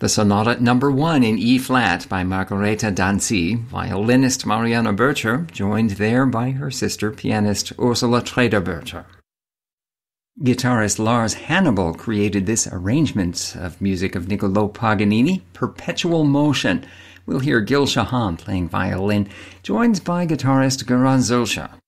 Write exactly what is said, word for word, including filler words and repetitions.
The Sonata Number One in E-flat by Margareta Danzi, violinist Marianne Bircher, joined there by her sister pianist Ursula Treder-Bircher. Guitarist Lars Hannibal created this arrangement of music of Niccolò Paganini, Perpetual Motion. We'll hear Gil Shahan playing violin, joined by guitarist Goran Zulsha.